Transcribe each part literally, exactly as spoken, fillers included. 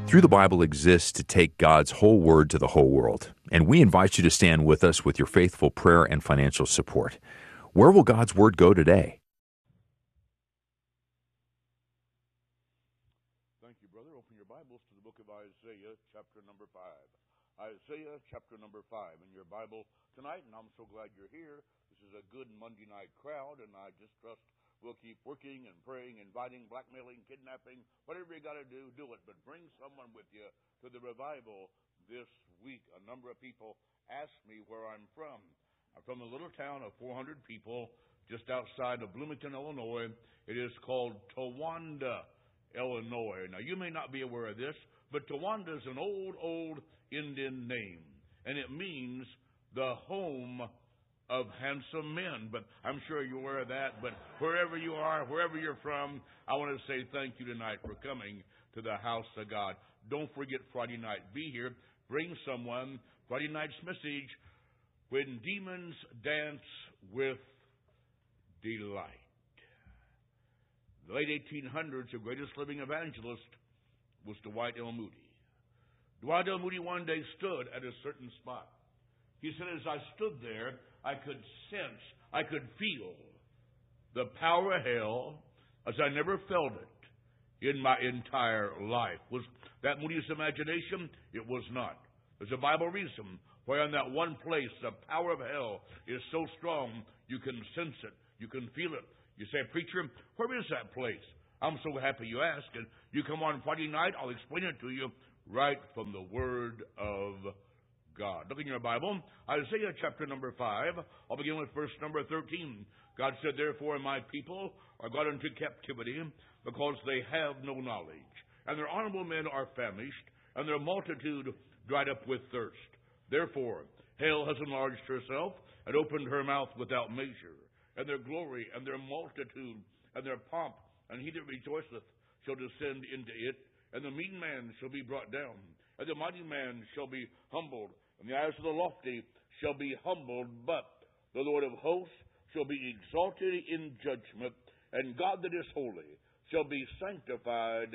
Through the Bible exists to take God's whole word to the whole world, and we invite you to stand with us with your faithful prayer and financial support. Where will God's word go today? Thank you, brother. Open your Bibles to the book of Isaiah, chapter number five. Isaiah, chapter number five in your Bible tonight, and I'm so glad you're here. This is a good Monday night crowd, and I just trust we'll keep working and praying, inviting, blackmailing, kidnapping, whatever you got to do, do it. But bring someone with you to the revival this week. A number of people ask me where I'm from. I'm from a little town of four hundred people just outside of Bloomington, Illinois. It is called Towanda, Illinois. Now, you may not be aware of this, but Towanda is an old, old Indian name, and it means the home of handsome men. But I'm sure you're aware of that. But wherever you are, wherever you're from, I want to say thank you tonight for coming to the house of God. Don't forget Friday night. Be here. Bring someone. Friday night's message, When Demons Dance with Delight. The late eighteen hundreds, the greatest living evangelist was Dwight L. Moody. Dwight L. Moody one day stood at a certain spot. He said, as I stood there, I could sense, I could feel the power of hell as I never felt it in my entire life. Was that Moody's imagination? It was not. There's a Bible reason why in that one place the power of hell is so strong you can sense it, you can feel it. You say, preacher, where is that place? I'm so happy you asked. And you come on Friday night, I'll explain it to you right from the Word of God. Look in your Bible, Isaiah chapter number five. I'll begin with verse number thirteen. God said, therefore my people are gone into captivity because they have no knowledge. And their honorable men are famished, and their multitude dried up with thirst. Therefore hell has enlarged herself and opened her mouth without measure. And their glory and their multitude and their pomp, and he that rejoiceth shall descend into it. And the mean man shall be brought down, and the mighty man shall be humbled. And the eyes of the lofty shall be humbled, but the Lord of hosts shall be exalted in judgment, and God that is holy shall be sanctified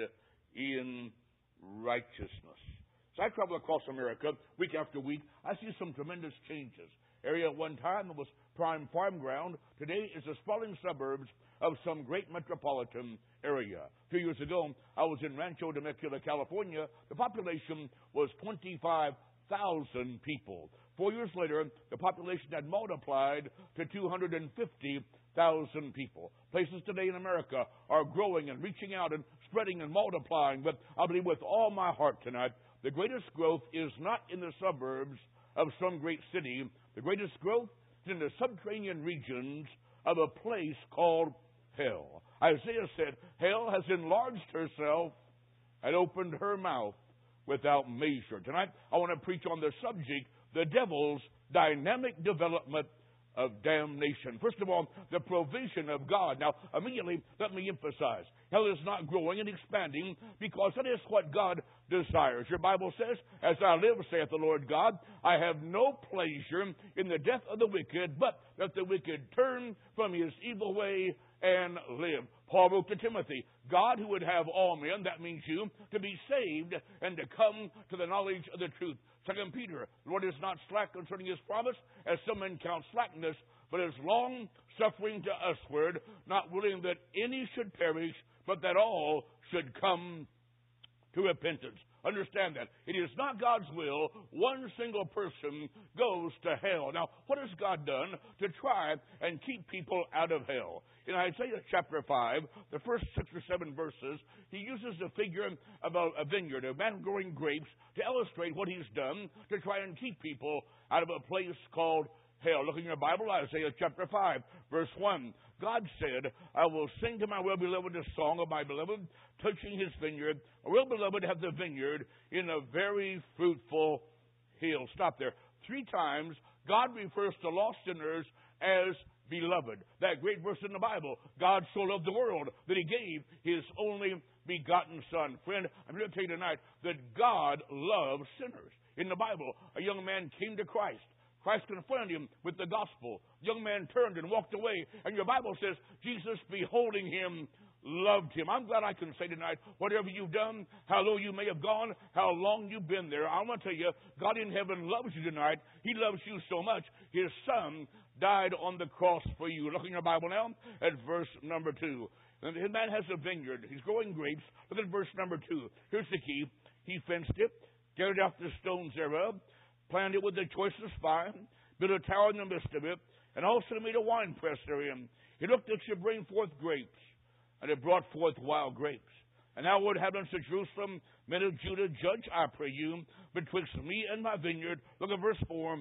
in righteousness. So I travel across America week after week. I see some tremendous changes. Area at one time was prime farm ground. Today is the sprawling suburbs of some great metropolitan area. A few years ago, I was in Rancho Temecula, California. The population was twenty-five thousand people. Four years later, the population had multiplied to two hundred fifty thousand people. Places today in America are growing and reaching out and spreading and multiplying. But I believe with all my heart tonight, the greatest growth is not in the suburbs of some great city. The greatest growth is in the subterranean regions of a place called hell. Isaiah said, hell has enlarged herself and opened her mouth without measure. Tonight, I want to preach on the subject, the devil's dynamic development of damnation. First of all, the provision of God. Now, immediately, let me emphasize, hell is not growing and expanding because that is what God desires. Your Bible says, as I live, saith the Lord God, I have no pleasure in the death of the wicked, but that the wicked turn from his evil way and live. Paul wrote to Timothy, God who would have all men, that means you, to be saved and to come to the knowledge of the truth. Second Peter, the Lord is not slack concerning his promise, as some men count slackness, but is long suffering to usward, not willing that any should perish, but that all should come to repentance. Understand that. It is not God's will one single person goes to hell. Now, what has God done to try and keep people out of hell? In Isaiah chapter five, the first six or seven verses, he uses the figure of a, a vineyard, a man growing grapes, to illustrate what he's done to try and keep people out of a place called hell. Look in your Bible, Isaiah chapter five, verse one. God said, I will sing to my well-beloved a song of my beloved, touching his vineyard. A well-beloved hath the vineyard in a very fruitful hill. Stop there. Three times, God refers to lost sinners as beloved. That great verse in the Bible, God so loved the world that he gave his only begotten Son. Friend, I'm here to tell you tonight that God loves sinners. In the Bible, a young man came to Christ. Christ confronted him with the gospel. The young man turned and walked away. And your Bible says, Jesus, beholding him, loved him. I'm glad I can say tonight, whatever you've done, how low you may have gone, how long you've been there, I want to tell you, God in heaven loves you tonight. He loves you so much, his son died on the cross for you. Look in your Bible now at verse number two. And his man has a vineyard. He's growing grapes. Look at verse number two. Here's the key. He fenced it, gathered out the stones thereof, planted it with the choicest vine, built a tower in the midst of it, and also made a winepress therein. He looked that it should bring forth grapes, and it brought forth wild grapes. And now, Lord, have unto Jerusalem, men of Judah, judge, I pray you, betwixt me and my vineyard. Look at verse four.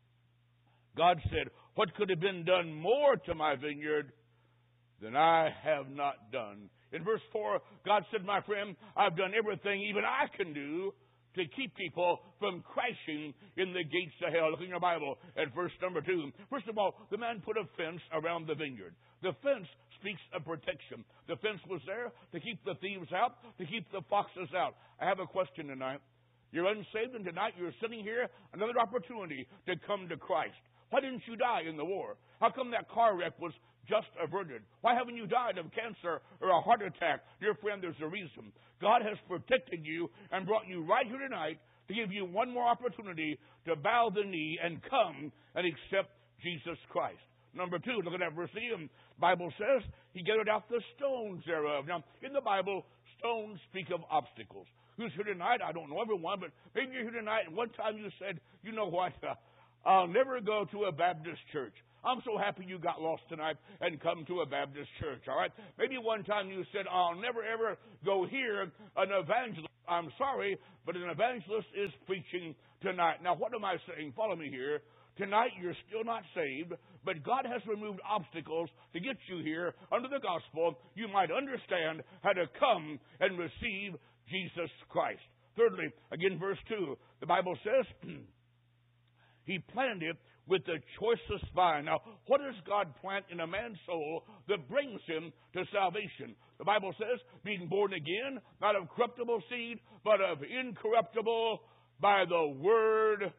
God said, what could have been done more to my vineyard than I have not done? In verse four, God said, my friend, I've done everything even I can do to keep people from crashing in the gates of hell. Look in your Bible at verse number two. First of all, the man put a fence around the vineyard. The fence speaks of protection. The fence was there to keep the thieves out, to keep the foxes out. I have a question tonight. You're unsaved, and tonight you're sitting here, another opportunity to come to Christ. Why didn't you die in the war? How come that car wreck was just averted? Why haven't you died of cancer or a heart attack? Dear friend, there's a reason. God has protected you and brought you right here tonight to give you one more opportunity to bow the knee and come and accept Jesus Christ. Number two, look at that verse again. The Bible says he gathered out the stones thereof. Now, in the Bible, stones speak of obstacles. Who's here tonight? I don't know everyone, but maybe you're here tonight and one time you said, you know what, I'll never go to a Baptist church. I'm so happy you got lost tonight and come to a Baptist church, all right? Maybe one time you said, I'll never, ever go hear an evangelist. I'm sorry, but an evangelist is preaching tonight. Now, what am I saying? Follow me here. Tonight, you're still not saved, but God has removed obstacles to get you here under the gospel. You might understand how to come and receive Jesus Christ. Thirdly, again, verse two, the Bible says, he planted it with the choicest vine. Now, what does God plant in a man's soul that brings him to salvation? The Bible says, being born again, not of corruptible seed, but of incorruptible, by the word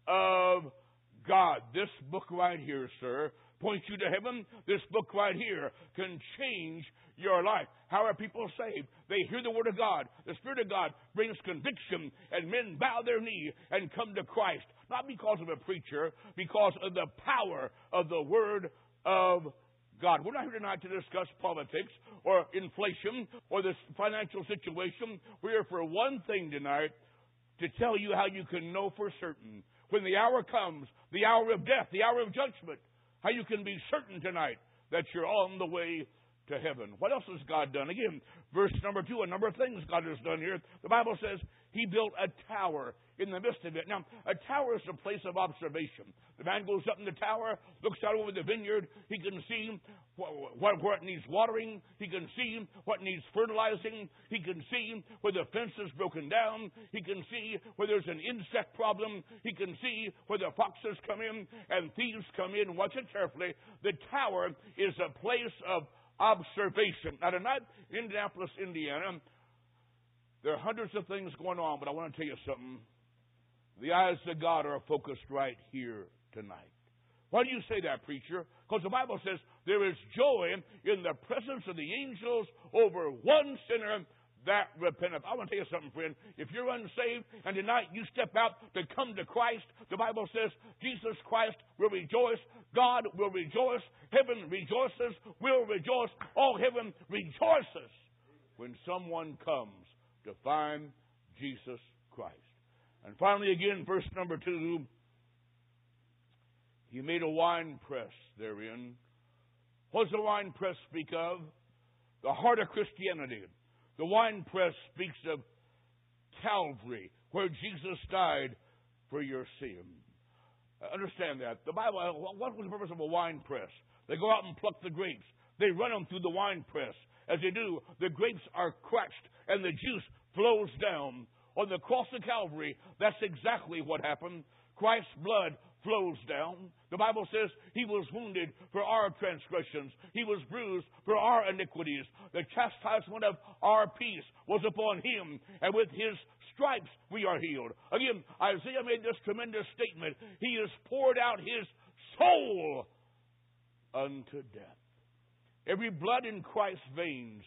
of God. This book right here, sir, points you to heaven. This book right here can change your life. How are people saved? They hear the word of God. The Spirit of God brings conviction, and men bow their knee and come to Christ. Not because of a preacher, because of the power of the word of God. We're not here tonight to discuss politics or inflation or the financial situation. We're here for one thing tonight, to tell you how you can know for certain when the hour comes, the hour of death, the hour of judgment, how you can be certain tonight that you're on the way to heaven. What else has God done? Again, verse number two, a number of things God has done here. The Bible says he built a tower in the midst of it. Now, a tower is a place of observation. The man goes up in the tower, looks out over the vineyard. He can see what, what, where it needs watering. He can see what needs fertilizing. He can see where the fence is broken down. He can see where there's an insect problem. He can see where the foxes come in and thieves come in. Watch it carefully. The tower is a place of observation. Now, tonight, in Indianapolis, Indiana, there are hundreds of things going on, but I want to tell you something. The eyes of God are focused right here tonight. Why do you say that, preacher? Because the Bible says there is joy in the presence of the angels over one sinner that repenteth. I want to tell you something, friend. If you're unsaved and tonight you step out to come to Christ, the Bible says Jesus Christ will rejoice. God will rejoice. Heaven rejoices. Will rejoice. All heaven rejoices when someone comes to find Jesus Christ. And finally, again, verse number two, he made a wine press therein. What does the wine press speak of? The heart of Christianity. The wine press speaks of Calvary, where Jesus died for your sin. Understand that. The Bible, what was the purpose of a wine press? They go out and pluck the grapes. They run them through the wine press. As they do, the grapes are crushed and the juice flows down. On the cross of Calvary, that's exactly what happened. Christ's blood flows down. The Bible says he was wounded for our transgressions. He was bruised for our iniquities. The chastisement of our peace was upon him, and with his stripes we are healed. Again, Isaiah made this tremendous statement. He has poured out his soul unto death. Every blood in Christ's veins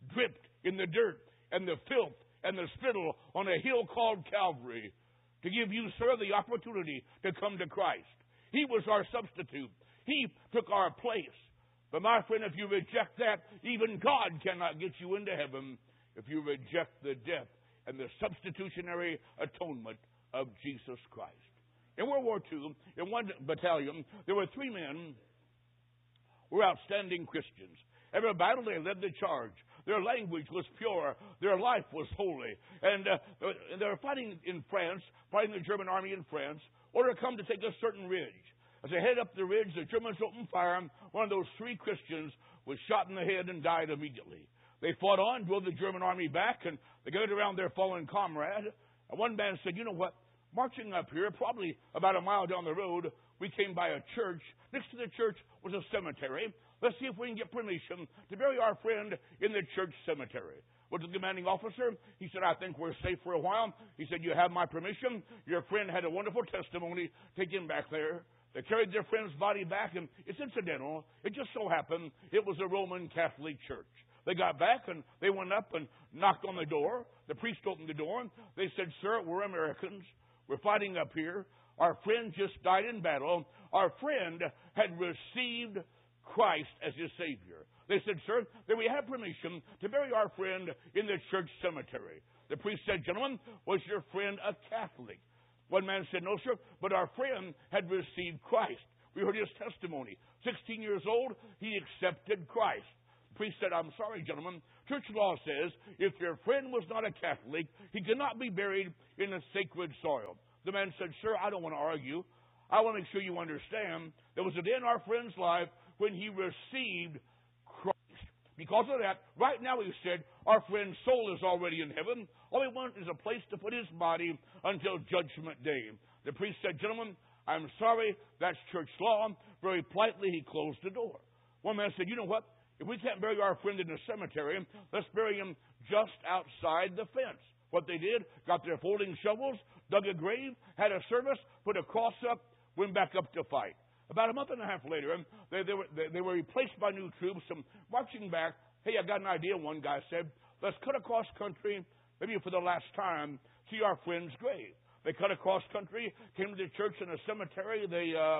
dripped in the dirt and the filth and the spittle on a hill called Calvary to give you, sir, the opportunity to come to Christ. He was our substitute. He took our place. But my friend, if you reject that, even God cannot get you into heaven if you reject the death and the substitutionary atonement of Jesus Christ. In World War Two, in one battalion, there were three men who were outstanding Christians. Every battle they led the charge. Their language was pure. Their life was holy. And uh, they were fighting in France, fighting the German army in France, order come to take a certain ridge. As they headed up the ridge, the Germans opened fire. One of those three Christians was shot in the head and died immediately. They fought on, drove the German army back, and they gathered around their fallen comrade. And one man said, you know what? Marching up here, probably about a mile down the road, we came by a church. Next to the church was a cemetery. Let's see if we can get permission to bury our friend in the church cemetery. Went to the commanding officer. He said, I think we're safe for a while. He said, you have my permission. Your friend had a wonderful testimony. Take him back there. They carried their friend's body back, and it's incidental. It just so happened it was a Roman Catholic church. They got back, and they went up and knocked on the door. The priest opened the door. They said, sir, we're Americans. We're fighting up here. Our friend just died in battle. Our friend had received Christ as his Savior. They said, sir, that we have permission to bury our friend in the church cemetery. The priest said, gentlemen, was your friend a Catholic? One man said, no, sir, but our friend had received Christ. We heard his testimony. Sixteen years old, he accepted Christ. The priest said, I'm sorry, gentlemen. Church law says if your friend was not a Catholic, he cannot be buried in the sacred soil. The man said, sir, I don't want to argue. I want to make sure you understand there was a day in our friend's life when he received Christ. Because of that, right now, he said, our friend's soul is already in heaven. All we want is a place to put his body until Judgment Day. The priest said, gentlemen, I'm sorry, that's church law. Very politely, he closed the door. One man said, you know what? If we can't bury our friend in the cemetery, let's bury him just outside the fence. What they did, got their folding shovels, dug a grave, had a service, put a cross up, went back up to fight. About a month and a half later, they, they, were, they, they were replaced by new troops. Some marching back, hey, I got an idea, one guy said. Let's cut across country, maybe for the last time, see our friend's grave. They cut across country, came to the church in a cemetery. They uh,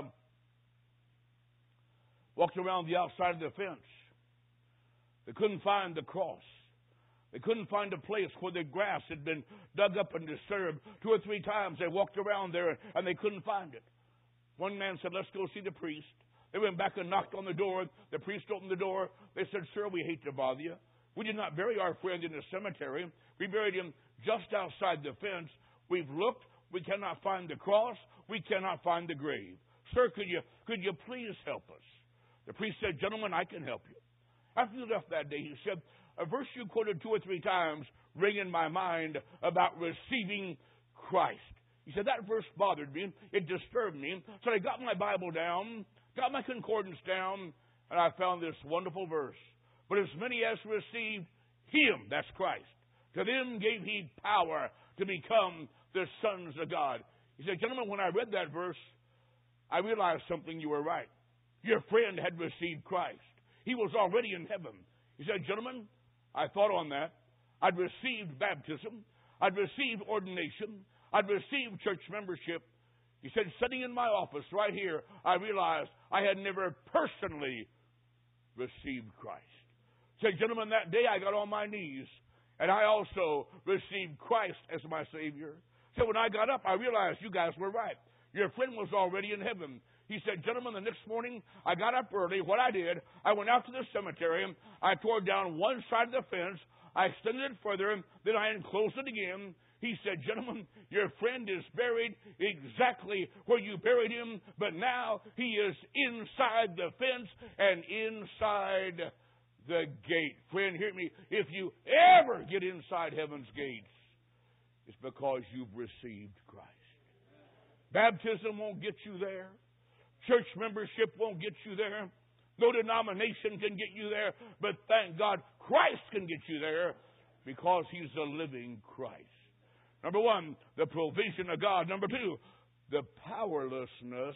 walked around the outside of the fence. They couldn't find the cross. They couldn't find a place where the grass had been dug up and disturbed. Two or three times they walked around there and they couldn't find it. One man said, let's go see the priest. They went back and knocked on the door. The priest opened the door. They said, sir, we hate to bother you. We did not bury our friend in the cemetery. We buried him just outside the fence. We've looked. We cannot find the cross. We cannot find the grave. Sir, could you, could you please help us? The priest said, gentlemen, I can help you. After he left that day, he said, a verse you quoted two or three times ring in my mind about receiving Christ. He said, that verse bothered me. It disturbed me. So I got my Bible down, got my concordance down, and I found this wonderful verse. But as many as received him, that's Christ, to them gave he power to become the sons of God. He said, gentlemen, when I read that verse, I realized something. You were right. Your friend had received Christ. He was already in heaven. He said, gentlemen, I thought on that. I'd received baptism. I'd received ordination. I'd received church membership. He said, sitting in my office right here, I realized I had never personally received Christ. He said, gentlemen, that day I got on my knees, and I also received Christ as my Savior. So when I got up, I realized you guys were right. Your friend was already in heaven. He said, gentlemen, the next morning, I got up early. What I did, I went out to the cemetery. I tore down one side of the fence. I extended it further. Then I enclosed it again. He said, gentlemen, your friend is buried exactly where you buried him, but now he is inside the fence and inside the gate. Friend, hear me. If you ever get inside heaven's gates, it's because you've received Christ. Baptism won't get you there. Church membership won't get you there. No denomination can get you there. But thank God, Christ can get you there because He's a living Christ. Number one, the provision of God. Number two, the powerlessness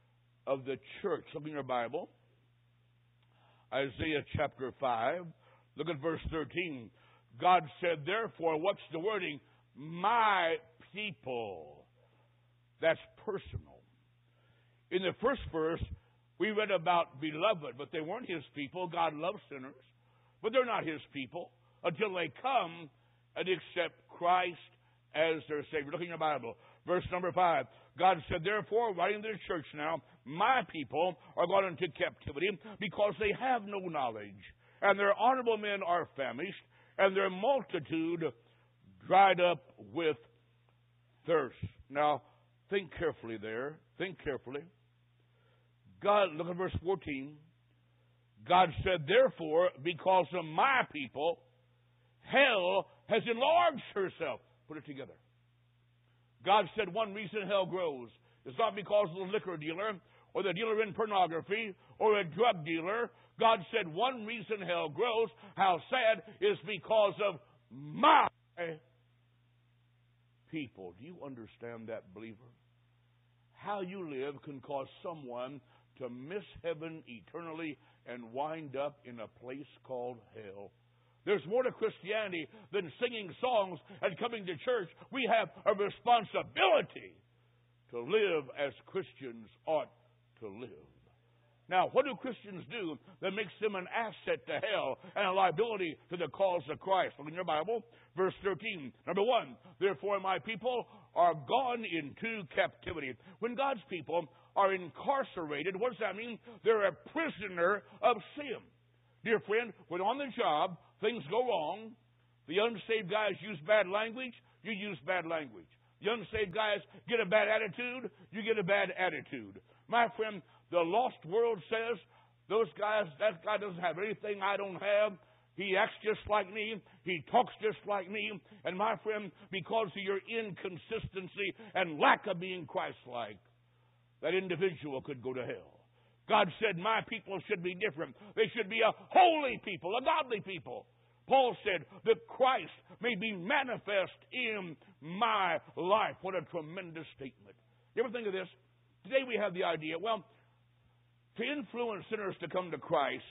of the church. Look in your Bible. Isaiah chapter five. Look at verse thirteen. God said, therefore, what's the wording? My people. That's personal. In the first verse, we read about beloved, but they weren't his people. God loves sinners, but they're not his people until they come and accept Christ as their Savior. Look in your Bible. Verse number five. God said, therefore, writing to the church now, my people are gone into captivity because they have no knowledge, and their honorable men are famished, and their multitude dried up with thirst. Now, think carefully there. Think carefully. God, look at verse fourteen. God said, therefore, because of my people, hell has enlarged herself. Put it together. God said one reason hell grows is not because of the liquor dealer or the dealer in pornography or a drug dealer. God said one reason hell grows, how sad, is because of my people. Do you understand that, believer? How you live can cause someone to miss heaven eternally and wind up in a place called hell. There's more to Christianity than singing songs and coming to church. We have a responsibility to live as Christians ought to live. Now, what do Christians do that makes them an asset to hell and a liability to the cause of Christ? Look in your Bible, verse thirteen. Number one, therefore my people are gone into captivity. When God's people are incarcerated, what does that mean? They're a prisoner of sin. Dear friend, when on the job things go wrong, the unsaved guys use bad language, you use bad language. The unsaved guys get a bad attitude, you get a bad attitude. My friend, the lost world says, those guys, that guy doesn't have anything I don't have. He acts just like me. He talks just like me. And my friend, because of your inconsistency and lack of being Christ-like, that individual could go to hell. God said, my people should be different. They should be a holy people, a godly people. Paul said that Christ may be manifest in my life. What a tremendous statement. You ever think of this? Today we have the idea, well, to influence sinners to come to Christ,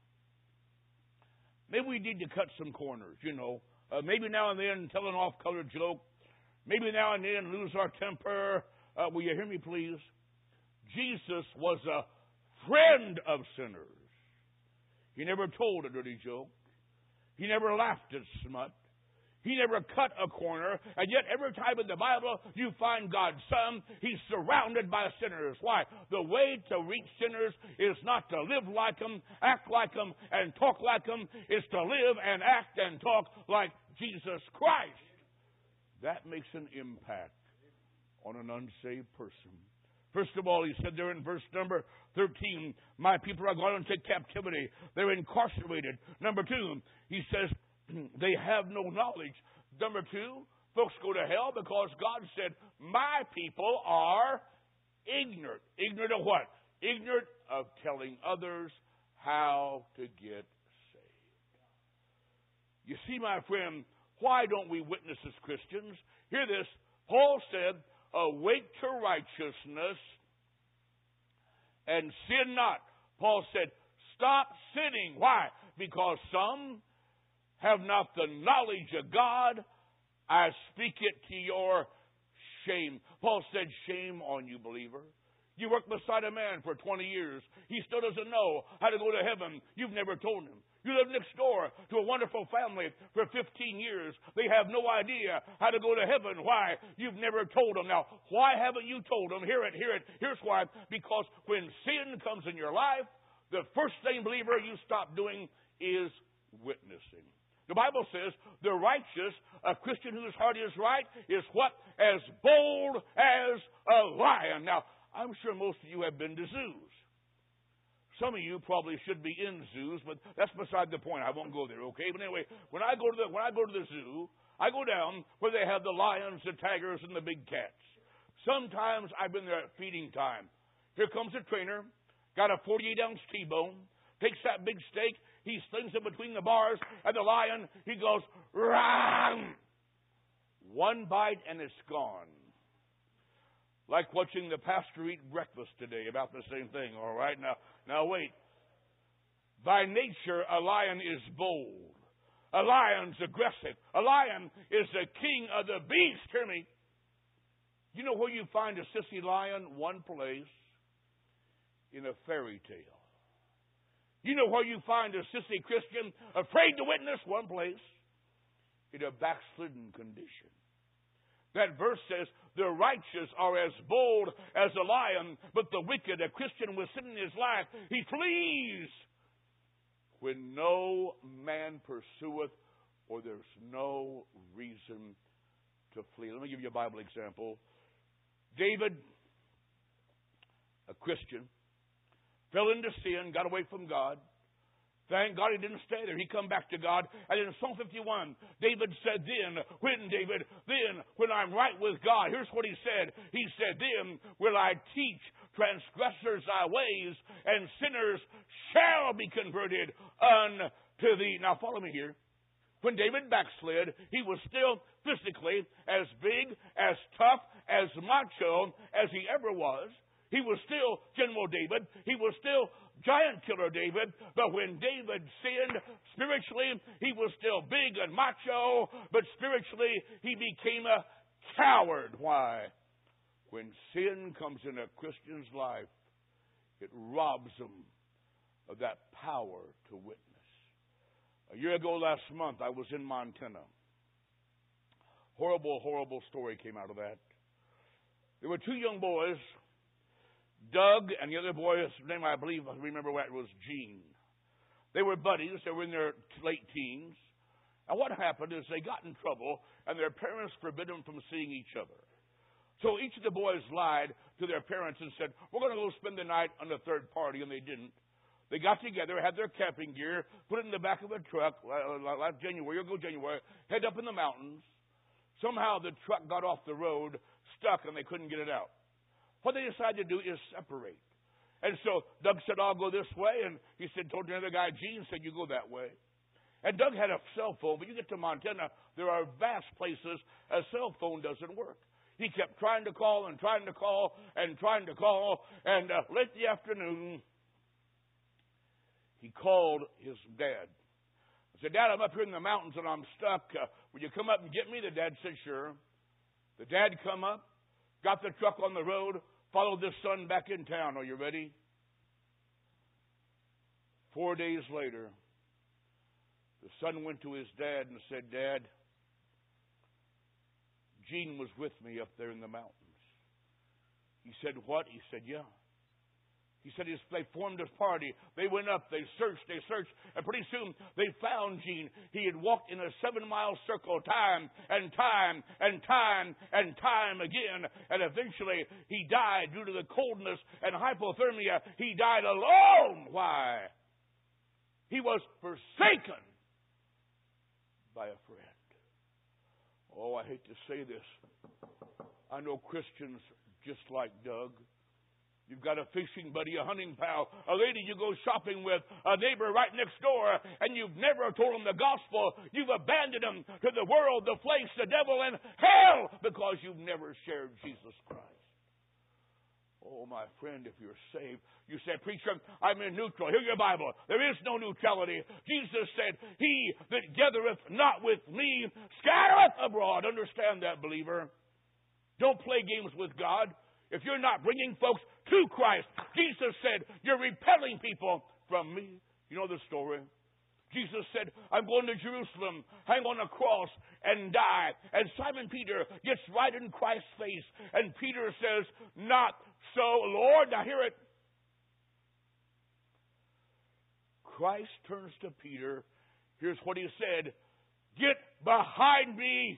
maybe we need to cut some corners, you know. Uh, maybe now and then tell an off-color joke. Maybe now and then lose our temper. Uh, will you hear me, please? Jesus was a friend of sinners. He never told a dirty joke. He never laughed at smut. He never cut a corner. And yet every time in the Bible you find God's Son, He's surrounded by sinners. Why? The way to reach sinners is not to live like them, act like them, and talk like them. It's to live and act and talk like Jesus Christ. That makes an impact on an unsaved person. First of all, he said there in verse number thirteen, my people are gone into captivity. They're incarcerated. Number two, he says they have no knowledge. Number two, folks go to hell because God said, my people are ignorant. Ignorant of what? Ignorant of telling others how to get saved. You see, my friend, why don't we witness as Christians? Hear this. Paul said, awake to righteousness and sin not. Paul said, stop sinning. Why? Because some have not the knowledge of God. I speak it to your shame. Paul said, shame on you, believer. You work beside a man for twenty years. He still doesn't know how to go to heaven. You've never told him. You live next door to a wonderful family for fifteen years. They have no idea how to go to heaven. Why? You've never told them. Now, why haven't you told them? Hear it, hear it. Here's why. Because when sin comes in your life, the first thing, believer, you stop doing is witnessing. The Bible says the righteous, a Christian whose heart is right, is what? As bold as a lion. Now, I'm sure most of you have been to zoos. Some of you probably should be in zoos, but that's beside the point. I won't go there, okay? But anyway, when I go to the when I go to the zoo, I go down where they have the lions, the tigers, and the big cats. Sometimes I've been there at feeding time. Here comes a trainer, got a forty-eight ounce T-bone, takes that big steak, he slings it between the bars, and the lion, he goes, ram! One bite and it's gone. Like watching the pastor eat breakfast today, about the same thing, all right? Now, now wait. By nature, a lion is bold. A lion's aggressive. A lion is the king of the beast. Hear me. You know where you find a sissy lion? One place. In a fairy tale. You know where you find a sissy Christian afraid to witness? One place. In a backslidden condition. That verse says, the righteous are as bold as a lion, but the wicked, a Christian with sin in his life, he flees when no man pursueth, or there's no reason to flee. Let me give you a Bible example. David, a Christian, fell into sin, got away from God. Thank God he didn't stay there. He come back to God. And in Psalm fifty-one, David said, then, when, David, then, when I'm right with God. Here's what he said. He said, then will I teach transgressors thy ways, and sinners shall be converted unto thee. Now follow me here. When David backslid, he was still physically as big, as tough, as macho as he ever was. He was still General David. He was still giant killer David. But when David sinned, spiritually, he was still big and macho. But spiritually, he became a coward. Why? When sin comes in a Christian's life, it robs them of that power to witness. A year ago last month, I was in Montana. Horrible, horrible story came out of that. There were two young boys, Doug, and the other boy's name, I believe, I remember what it was, Gene. They were buddies. They were in their late teens. And what happened is they got in trouble, and their parents forbid them from seeing each other. So each of the boys lied to their parents and said, we're going to go spend the night on the third party, and they didn't. They got together, had their camping gear, put it in the back of a truck, like January, or go January, head up in the mountains. Somehow the truck got off the road, stuck, and they couldn't get it out. What they decided to do is separate. And so Doug said, I'll go this way. And he said, told the other guy, Gene, said, you go that way. And Doug had a cell phone. But you get to Montana, there are vast places a cell phone doesn't work. He kept trying to call and trying to call and trying to call. And uh, late in the afternoon, he called his dad. I said, Dad, I'm up here in the mountains and I'm stuck. Uh, will you come up and get me? The dad said, sure. The dad come up. Got the truck on the road, followed his son back in town. Are you ready? Four days later, the son went to his dad and said, Dad, Gene was with me up there in the mountains. He said, what? He said, yeah. He said they formed a party. They went up, they searched, they searched, and pretty soon they found Gene. He had walked in a seven-mile circle time and time and time and time again, and eventually he died due to the coldness and hypothermia. He died alone. Why? He was forsaken by a friend. Oh, I hate to say this. I know Christians just like Doug. You've got a fishing buddy, a hunting pal, a lady you go shopping with, a neighbor right next door, and you've never told them the gospel. You've abandoned them to the world, the flesh, the devil, and hell because you've never shared Jesus Christ. Oh, my friend, if you're saved, you say, preacher, I'm in neutral. Hear your Bible. There is no neutrality. Jesus said, he that gathereth not with me scattereth abroad. Understand that, believer. Don't play games with God. If you're not bringing folks to Christ, Jesus said, you're repelling people from me. You know the story. Jesus said, I'm going to Jerusalem, hang on a cross, and die. And Simon Peter gets right in Christ's face. And Peter says, not so, Lord. Now hear it. Christ turns to Peter. Here's what he said. Get behind me,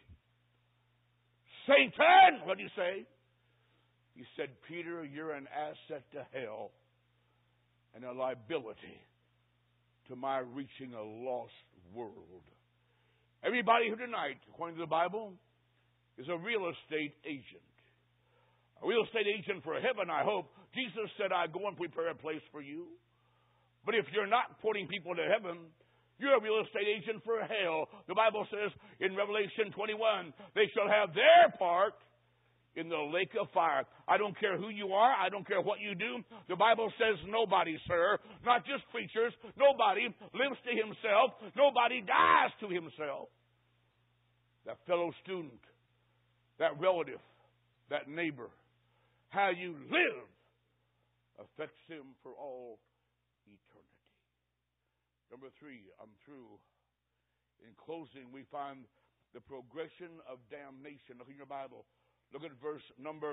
Satan. What did he say? He said, Peter, you're an asset to hell and a liability to my reaching a lost world. Everybody who tonight, according to the Bible, is a real estate agent. A real estate agent for heaven, I hope. Jesus said, I go and prepare a place for you. But if you're not putting people to heaven, you're a real estate agent for hell. The Bible says in Revelation twenty-one, they shall have their part in the lake of fire. I don't care who you are. I don't care what you do. The Bible says nobody, sir, not just preachers, nobody lives to himself. Nobody dies to himself. That fellow student, that relative, that neighbor, how you live affects him for all eternity. Number three, I'm through. In closing, we find the progression of damnation. Look in your Bible. Look at verse number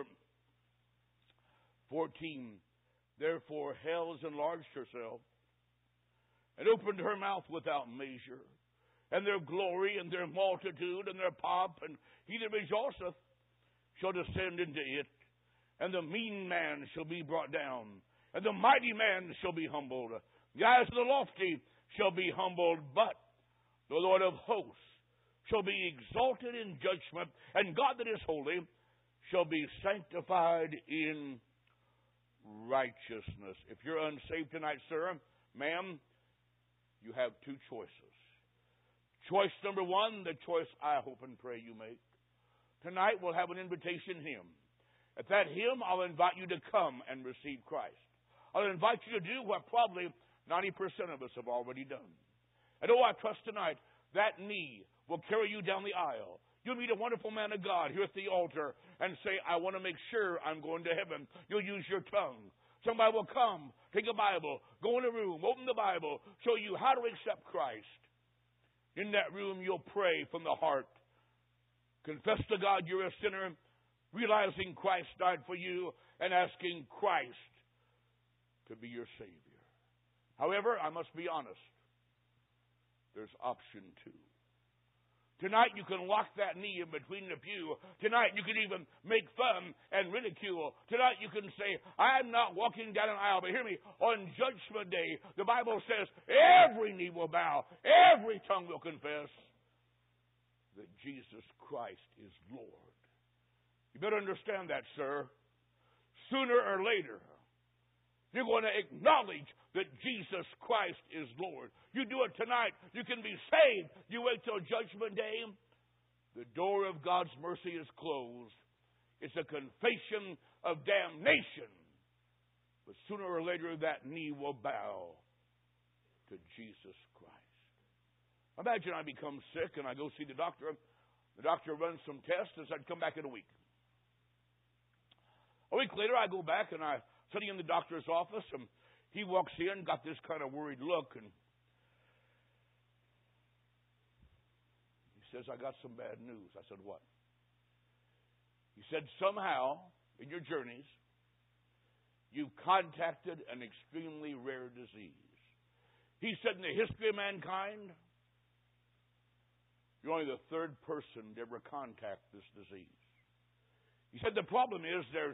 fourteen. Therefore, hell has enlarged herself and opened her mouth without measure, and their glory and their multitude and their pomp, and he that rejoiceth shall descend into it, and the mean man shall be brought down, and the mighty man shall be humbled. The eyes of the lofty shall be humbled, but the Lord of hosts shall be exalted in judgment, and God that is holy shall be sanctified in righteousness. If you're unsaved tonight, sir, ma'am, you have two choices. Choice number one, the choice I hope and pray you make. Tonight we'll have an invitation hymn. At that hymn, I'll invite you to come and receive Christ. I'll invite you to do what probably ninety percent of us have already done. And oh, I trust tonight that knee will carry you down the aisle. You'll meet a wonderful man of God here at the altar and say, I want to make sure I'm going to heaven. You'll use your tongue. Somebody will come, take a Bible, go in a room, open the Bible, show you how to accept Christ. In that room, you'll pray from the heart. Confess to God you're a sinner, realizing Christ died for you, and asking Christ to be your Savior. However, I must be honest. There's option two. Tonight you can lock that knee in between the pew. Tonight you can even make fun and ridicule. Tonight you can say, I'm not walking down an aisle. But hear me, on Judgment Day, the Bible says every knee will bow, every tongue will confess that Jesus Christ is Lord. You better understand that, sir. Sooner or later, you're going to acknowledge that Jesus Christ is Lord. You do it tonight, you can be saved. You wait till Judgment Day, the door of God's mercy is closed. It's a confession of damnation. But sooner or later, that knee will bow to Jesus Christ. Imagine I become sick and I go see the doctor. The doctor runs some tests and said, come back in a week. A week later, I go back and I'm sitting in the doctor's office, and he walks in, got this kind of worried look, and he says, I got some bad news. I said, what? He said, somehow, in your journeys, you've contacted an extremely rare disease. He said, in the history of mankind, you're only the third person to ever contact this disease. He said, the problem is there's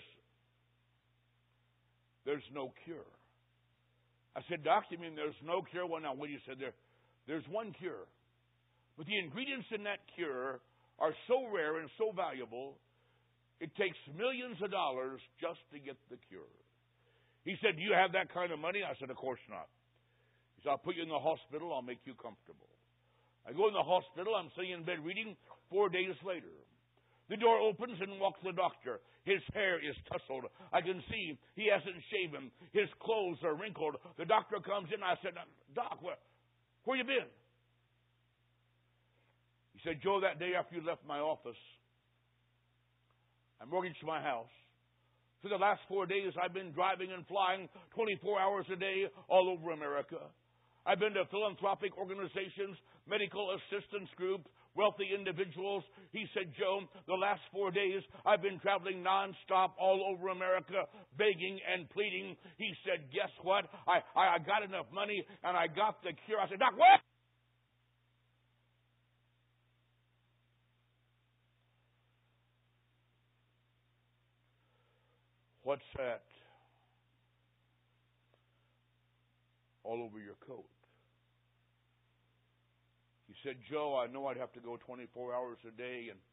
there's no cure. I said, Doc, you mean there's no cure? Well, now, what you said there, there's one cure. But the ingredients in that cure are so rare and so valuable, it takes millions of dollars just to get the cure. He said, do you have that kind of money? I said, of course not. He said, I'll put you in the hospital. I'll make you comfortable. I go in the hospital. I'm sitting in bed reading. Four days later, the door opens and walks the doctor. His hair is tousled. I can see he hasn't shaven. His clothes are wrinkled. The doctor comes in. I said, Doc, where, where you been? He said, Joe, that day after you left my office, I mortgaged my house. For the last four days, I've been driving and flying twenty-four hours a day all over America. I've been to philanthropic organizations, medical assistance groups, wealthy individuals. He said, Joe, the last four days I've been traveling nonstop all over America, begging and pleading. He said, guess what? I, I got enough money and I got the cure. I said, Doc, what? What's that all over your coat? He said, Joe, I know I'd have to go twenty-four hours a day, and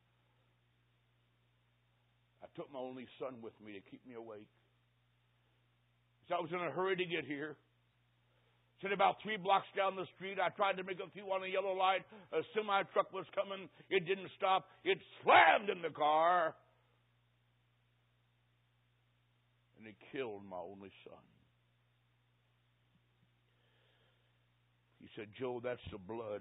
I took my only son with me to keep me awake. He said, I was in a hurry to get here. He said, about three blocks down the street, I tried to make a few on a yellow light. A semi-truck was coming. It didn't stop. It slammed in the car. and he killed my only son. He said, Joe, that's the blood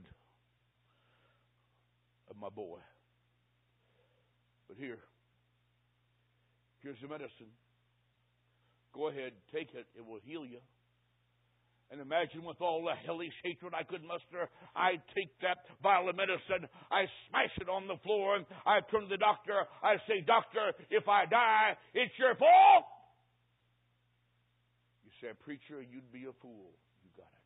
of my boy. But here, here's the medicine. Go ahead, take it. It will heal you. And imagine with all the hellish hatred I could muster, I take that vial of medicine, I smash it on the floor, and I turn to the doctor. I say, Doctor, if I die, it's your fault. You say, Preacher, you'd be a fool. You got it.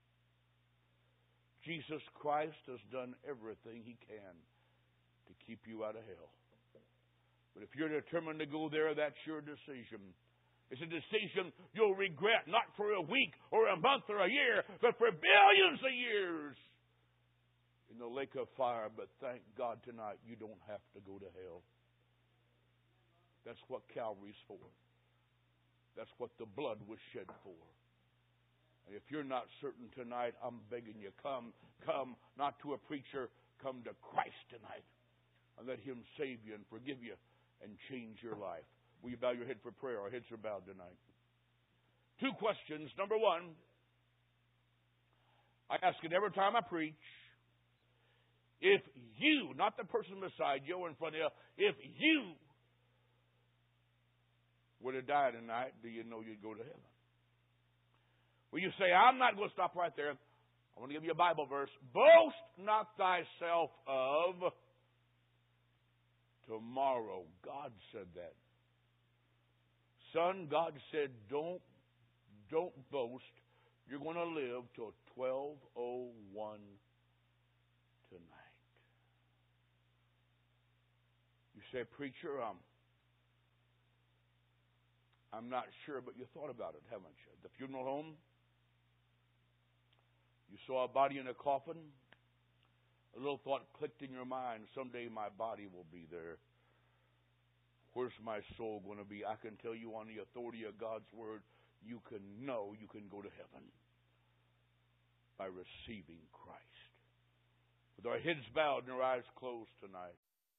Jesus Christ has done everything he can to keep you out of hell. But if you're determined to go there, that's your decision. It's a decision you'll regret, not for a week or a month or a year, but for billions of years in the lake of fire. But thank God tonight you don't have to go to hell. That's what Calvary's for. That's what the blood was shed for. And if you're not certain tonight, I'm begging you, come, come, not to a preacher, come to Christ tonight. And let him save you and forgive you and change your life. Will you bow your head for prayer? Our heads are bowed tonight. Two questions. Number one, I ask it every time I preach. If you, not the person beside you or in front of you, if you were to die tonight, do you know you'd go to heaven? Will you say, I'm not going to stop right there. I want to give you a Bible verse. Boast not thyself of tomorrow. God said that. Son, God said, don't, don't boast. You're going to live till twelve oh one tonight. You say, Preacher, um, I'm not sure, but you thought about it, haven't you? The funeral home, you saw a body in a coffin. A little thought clicked in your mind, someday my body will be there. Where's my soul going to be? I can tell you on the authority of God's word, you can know you can go to heaven by receiving Christ. With our heads bowed and our eyes closed tonight.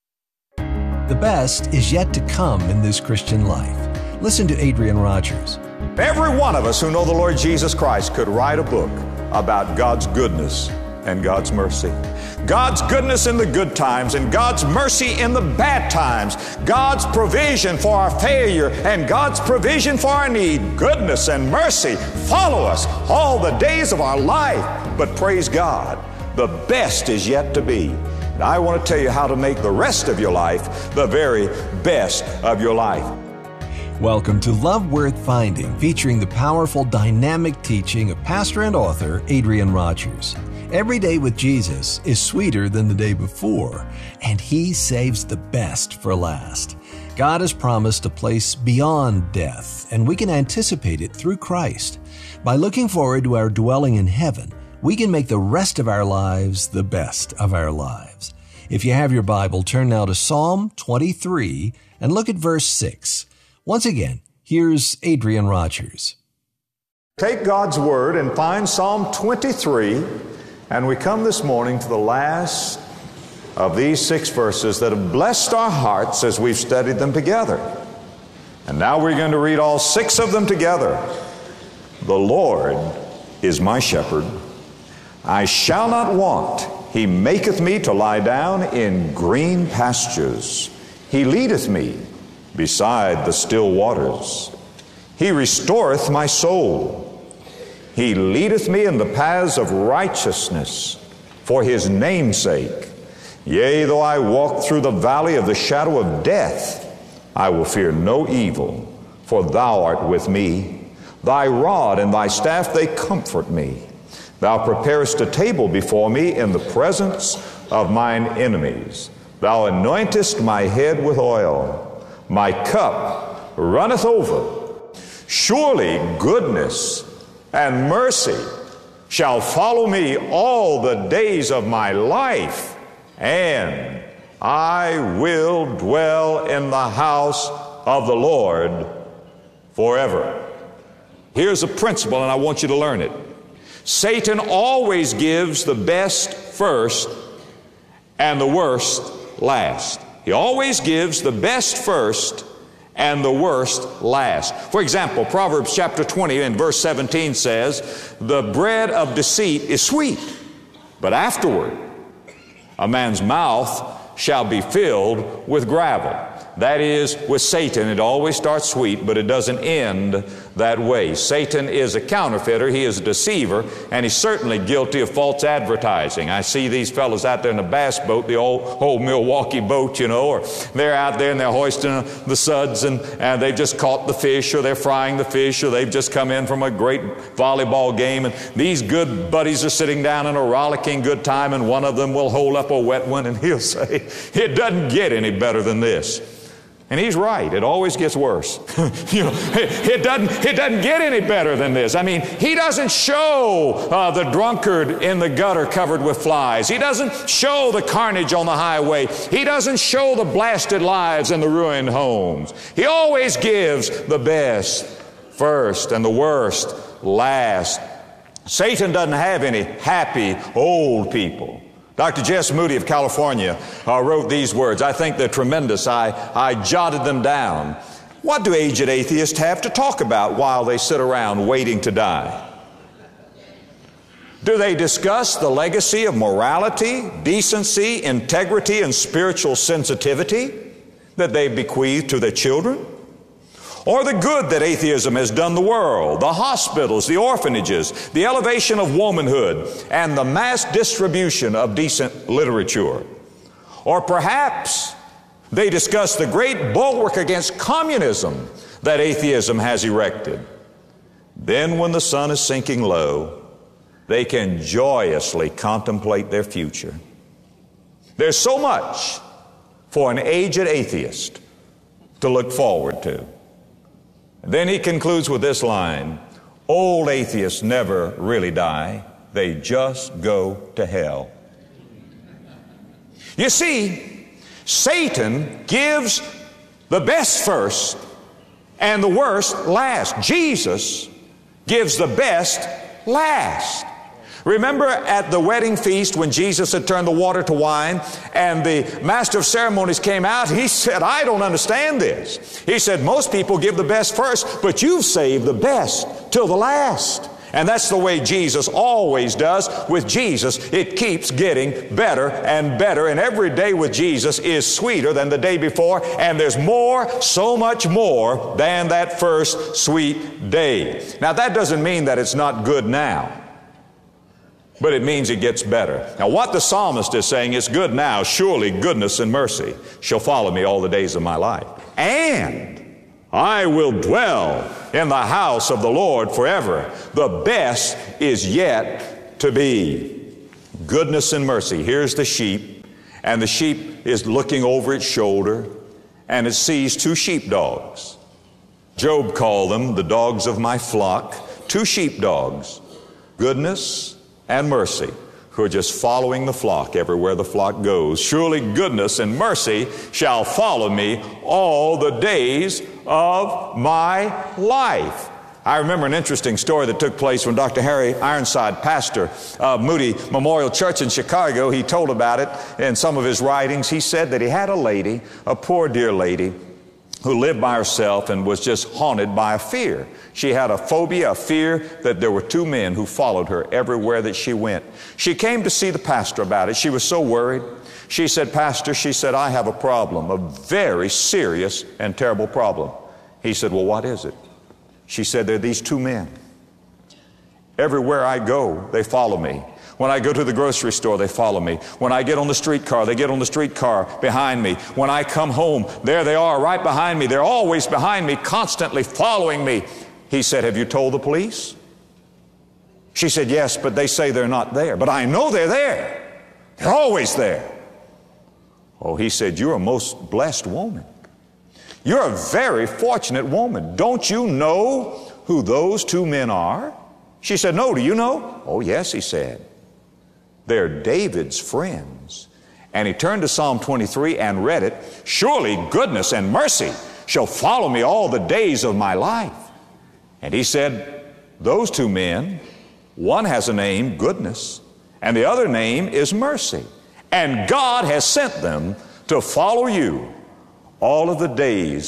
The best is yet to come in this Christian life. Listen to Adrian Rogers. Every one of us who know the Lord Jesus Christ could write a book about God's goodness and God's mercy. God's goodness in the good times and God's mercy in the bad times. God's provision for our failure and God's provision for our need. Goodness and mercy follow us all the days of our life. But praise God, the best is yet to be. And I want to tell you how to make the rest of your life the very best of your life. Welcome to Love Worth Finding, featuring the powerful, dynamic teaching of pastor and author Adrian Rogers. Every day with Jesus is sweeter than the day before, and He saves the best for last. God has promised a place beyond death, and we can anticipate it through Christ. By looking forward to our dwelling in heaven, we can make the rest of our lives the best of our lives. If you have your Bible, turn now to Psalm twenty-three and look at verse six. Once again, here's Adrian Rogers. Take God's Word and find Psalm twenty-three, and we come this morning to the last of these six verses that have blessed our hearts as we've studied them together. And now we're going to read all six of them together. The Lord is my shepherd. I shall not want. He maketh me to lie down in green pastures. He leadeth me beside the still waters. He restoreth my soul. He leadeth me in the paths of righteousness for His name's sake. Yea, though I walk through the valley of the shadow of death, I will fear no evil, for Thou art with me. Thy rod and Thy staff, they comfort me. Thou preparest a table before me in the presence of mine enemies. Thou anointest my head with oil. My cup runneth over. Surely goodness and mercy shall follow me all the days of my life, and I will dwell in the house of the Lord forever. Here's a principle, and I want you to learn it. Satan always gives the best first and the worst last. He always gives the best first and the worst last. For example, Proverbs chapter twenty and verse seventeen says, the bread of deceit is sweet, but afterward a man's mouth shall be filled with gravel. That is, with Satan, it always starts sweet, but it doesn't end that way. Satan is a counterfeiter, he is a deceiver, and he's certainly guilty of false advertising. I see these fellows out there in the bass boat, the old, old Milwaukee boat, you know, or they're out there and they're hoisting the suds, and, and they've just caught the fish, or they're frying the fish, or they've just come in from a great volleyball game, and these good buddies are sitting down in a rollicking good time, and one of them will hold up a wet one, and he'll say, it doesn't get any better than this. And he's right. It always gets worse. you know, it, it doesn't, it doesn't get any better than this. I mean, he doesn't show uh, the drunkard in the gutter covered with flies. He doesn't show the carnage on the highway. He doesn't show the blasted lives and the ruined homes. He always gives the best first and the worst last. Satan doesn't have any happy old people. Doctor Jess Moody of California uh, wrote these words. I think they're tremendous. I, I jotted them down. What do aged atheists have to talk about while they sit around waiting to die? Do they discuss the legacy of morality, decency, integrity, and spiritual sensitivity that they bequeath to their children? Or the good that atheism has done the world, the hospitals, the orphanages, the elevation of womanhood, and the mass distribution of decent literature? Or perhaps they discuss the great bulwark against communism that atheism has erected. Then when the sun is sinking low, they can joyously contemplate their future. There's so much for an aged atheist to look forward to. Then he concludes with this line, old atheists never really die. They just go to hell. You see, Satan gives the best first and the worst last. Jesus gives the best last. Remember at the wedding feast when Jesus had turned the water to wine and the master of ceremonies came out, he said, I don't understand this. He said, most people give the best first, but you've saved the best till the last. And that's the way Jesus always does. With Jesus, it keeps getting better and better. And every day with Jesus is sweeter than the day before. And there's more, so much more than that first sweet day. Now that doesn't mean that it's not good now, but it means it gets better. Now what the psalmist is saying is good now, surely goodness and mercy shall follow me all the days of my life. And I will dwell in the house of the Lord forever. The best is yet to be. Goodness and mercy. Here's the sheep, and the sheep is looking over its shoulder, and it sees two sheepdogs. Job called them the dogs of my flock, two sheepdogs, goodness and mercy, who are just following the flock everywhere the flock goes. Surely goodness and mercy shall follow me all the days of my life. I remember an interesting story that took place when Doctor Harry Ironside, pastor of Moody Memorial Church in Chicago, he told about it in some of his writings. He said that he had a lady, a poor dear lady, who lived by herself and was just haunted by a fear. She had a phobia, a fear that there were two men who followed her everywhere that she went. She came to see the pastor about it. She was so worried. She said, Pastor, she said, I have a problem, a very serious and terrible problem. He said, well, what is it? She said, there are these two men. Everywhere I go, they follow me. When I go to the grocery store, they follow me. When I get on the streetcar, they get on the streetcar behind me. When I come home, there they are right behind me. They're always behind me, constantly following me. He said, have you told the police? She said, yes, but they say they're not there. But I know they're there. They're always there. Oh, he said, you're a most blessed woman. You're a very fortunate woman. Don't you know who those two men are? She said, no, do you know? Oh, yes, he said. They're David's friends. And he turned to Psalm twenty-three and read it. Surely goodness and mercy shall follow me all the days of my life. And he said, those two men, one has a name, goodness, and the other name is mercy. And God has sent them to follow you all of the days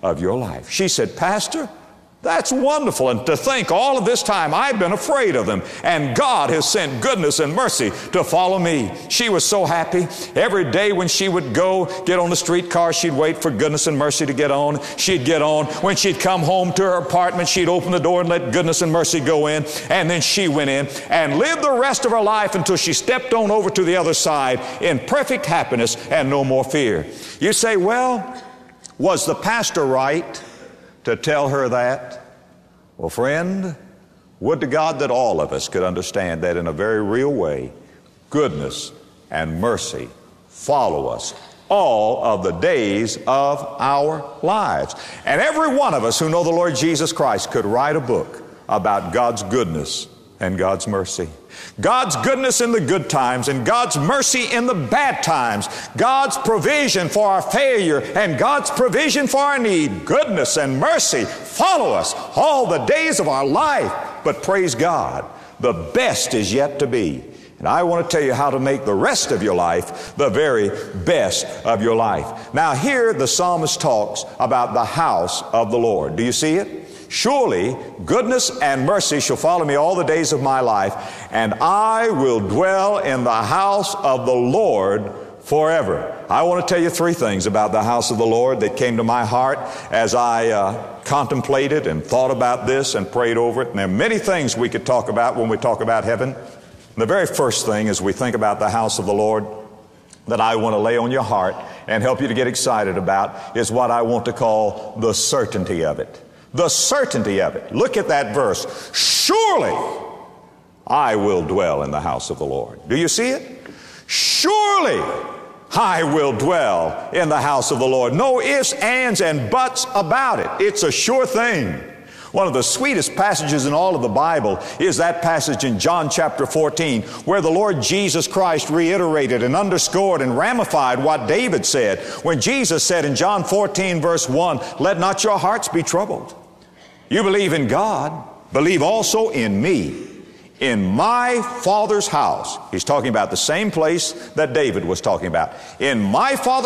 of your life. She said, Pastor, that's wonderful. And to think all of this time I've been afraid of them, and God has sent goodness and mercy to follow me. She was so happy. Every day when she would go get on the streetcar, she'd wait for goodness and mercy to get on. She'd get on. When she'd come home to her apartment, she'd open the door and let goodness and mercy go in. And then she went in and lived the rest of her life until she stepped on over to the other side in perfect happiness and no more fear. You say, well, was the pastor right to tell her that? Well, friend, would to God that all of us could understand that in a very real way, goodness and mercy follow us all of the days of our lives. And every one of us who know the Lord Jesus Christ could write a book about God's goodness and God's mercy. God's goodness in the good times and God's mercy in the bad times. God's provision for our failure and God's provision for our need. Goodness and mercy follow us all the days of our life. But praise God, the best is yet to be. And I want to tell you how to make the rest of your life the very best of your life. Now here the psalmist talks about the house of the Lord. Do you see it? Surely goodness and mercy shall follow me all the days of my life, and I will dwell in the house of the Lord forever. I want to tell you three things about the house of the Lord that came to my heart as I uh, contemplated and thought about this and prayed over it. And there are many things we could talk about when we talk about heaven. And the very first thing as we think about the house of the Lord that I want to lay on your heart and help you to get excited about is what I want to call the certainty of it. The certainty of it. Look at that verse. Surely I will dwell in the house of the Lord. Do you see it? Surely I will dwell in the house of the Lord. No ifs, ands, and buts about it. It's a sure thing. One of the sweetest passages in all of the Bible is that passage in John chapter fourteen, where the Lord Jesus Christ reiterated and underscored and ramified what David said when Jesus said in John fourteen verse one, let not your hearts be troubled. You believe in God, believe also in me. In my Father's house. He's talking about the same place that David was talking about. In my Father's